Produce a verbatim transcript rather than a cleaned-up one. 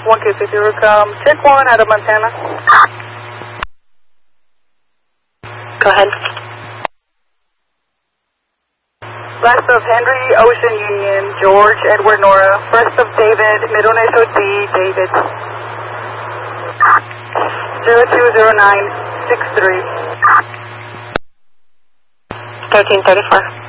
one K fifty, um, check one out of Montana. Go ahead. Last of Henry, Ocean Union, George, Edward, Nora. First of David, middle initial D, David. zero two zero nine six three. thirteen thirty-four.